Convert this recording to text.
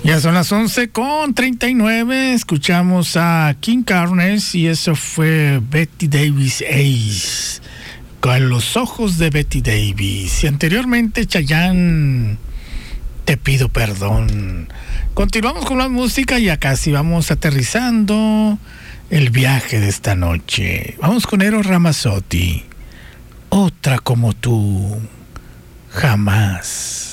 Ya son las 11:39. Escuchamos a King Carnes y eso fue Betty Davis Ace, con los ojos de Betty Davis. Y anteriormente Chayanne, Te pido perdón. Continuamos con la música y acá sí vamos aterrizando el viaje de esta noche. Vamos con Eros Ramazzotti. Otra como tú, jamás.